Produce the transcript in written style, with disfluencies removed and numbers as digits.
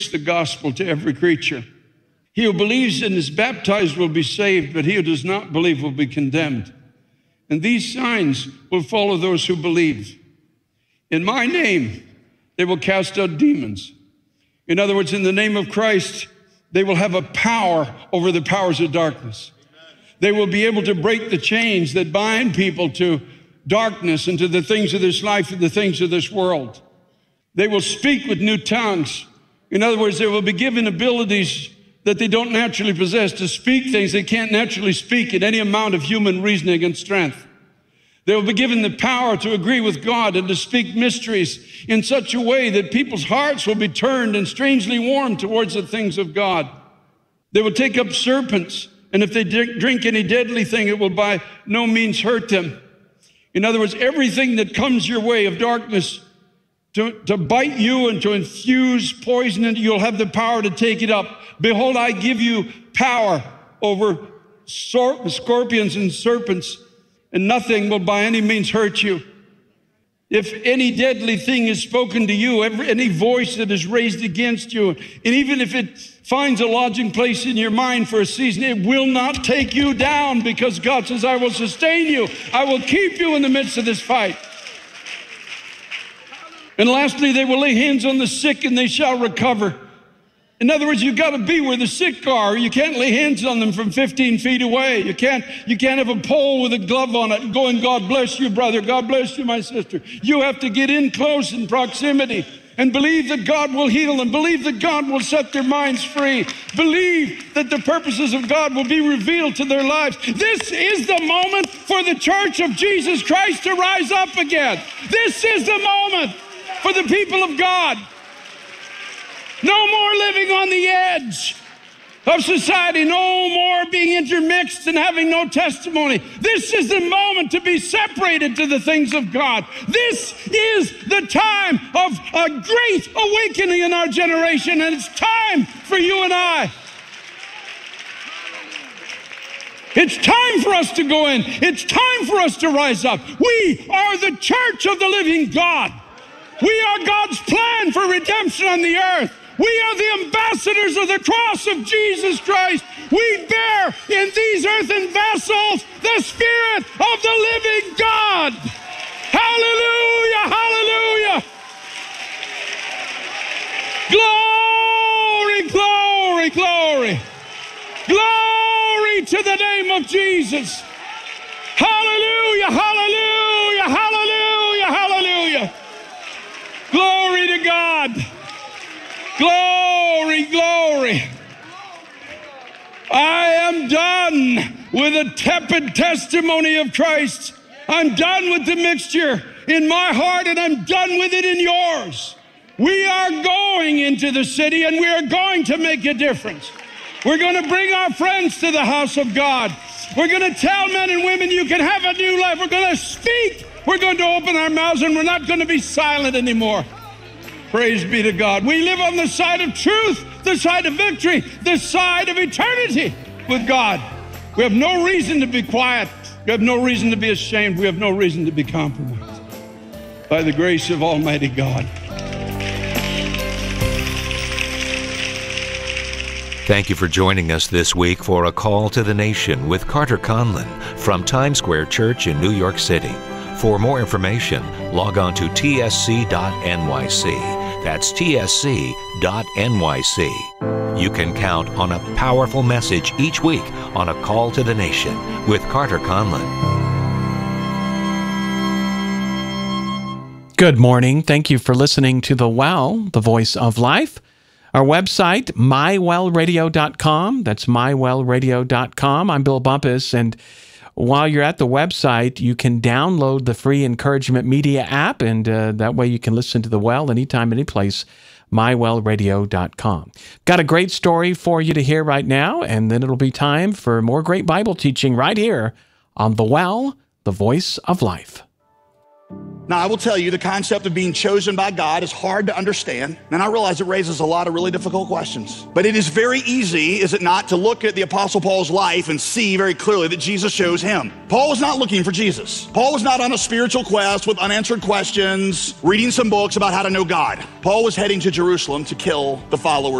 the gospel to every creature. He who believes and is baptized will be saved, but he who does not believe will be condemned. And these signs will follow those who believe. In my name, they will cast out demons. In other words, in the name of Christ, they will have a power over the powers of darkness. They will be able to break the chains that bind people to darkness and to the things of this life and the things of this world. They will speak with new tongues. In other words, they will be given abilities that they don't naturally possess, to speak things they can't naturally speak in any amount of human reasoning and strength. They will be given the power to agree with God and to speak mysteries in such a way that people's hearts will be turned and strangely warmed towards the things of God. They will take up serpents, and if they drink any deadly thing, it will by no means hurt them. In other words, everything that comes your way of darkness to bite you and to infuse poison into you, you'll have the power to take it up. Behold, I give you power over scorpions and serpents, and nothing will by any means hurt you. If any deadly thing is spoken to you, any voice that is raised against you, and even if it finds a lodging place in your mind for a season, it will not take you down, because God says, I will sustain you. I will keep you in the midst of this fight. And lastly, they will lay hands on the sick and they shall recover. In other words, you've got to be where the sick are. You can't lay hands on them from 15 feet away. You can't have a pole with a glove on it and going, God bless you, brother. God bless you, my sister. You have to get in close in proximity and believe that God will heal and believe that God will set their minds free. Believe that the purposes of God will be revealed to their lives. This is the moment for the church of Jesus Christ to rise up again. This is the moment for the people of God. No more living on the edge of society. No more being intermixed and having no testimony. This is the moment to be separated to the things of God. This is the time of a great awakening in our generation, and it's time for you and I. It's time for us to go in. It's time for us to rise up. We are the church of the living God. We are God's plan for redemption on the earth. We are the ambassadors of the cross of Jesus Christ. We bear in these earthen vessels the Spirit of the living God. Hallelujah, hallelujah. Glory, glory, glory. Glory to the name of Jesus. Hallelujah, hallelujah, hallelujah, hallelujah. Glory to God. Glory, glory. I am done with a tepid testimony of Christ. I'm done with the mixture in my heart, and I'm done with it in yours. We are going into the city, and we are going to make a difference. We're going to bring our friends to the house of God. We're going to tell men and women you can have a new life. We're going to speak. We're going to open our mouths, and we're not going to be silent anymore. Praise be to God. We live on the side of truth, the side of victory, the side of eternity with God. We have no reason to be quiet. We have no reason to be ashamed. We have no reason to be compromised. By the grace of Almighty God. Thank you for joining us this week for A Call to the Nation with Carter Conlon from Times Square Church in New York City. For more information, log on to tsc.nyc. That's tsc.nyc. You can count on a powerful message each week on A Call to the Nation with Carter Conlon. Good morning. Thank you for listening to The Well, the Voice of Life. Our website, mywellradio.com. That's mywellradio.com. I'm Bill Bumpus, and while you're at the website, you can download the free Encouragement Media app, and that way you can listen to The Well anytime, anyplace, mywellradio.com. Got a great story for you to hear right now, and then it'll be time for more great Bible teaching right here on The Well, the Voice of Life. Now, I will tell you, the concept of being chosen by God is hard to understand, and I realize it raises a lot of really difficult questions. But it is very easy, is it not, to look at the Apostle Paul's life and see very clearly that Jesus chose him. Paul was not looking for Jesus. Paul was not on a spiritual quest with unanswered questions, reading some books about how to know God. Paul was heading to Jerusalem to kill the followers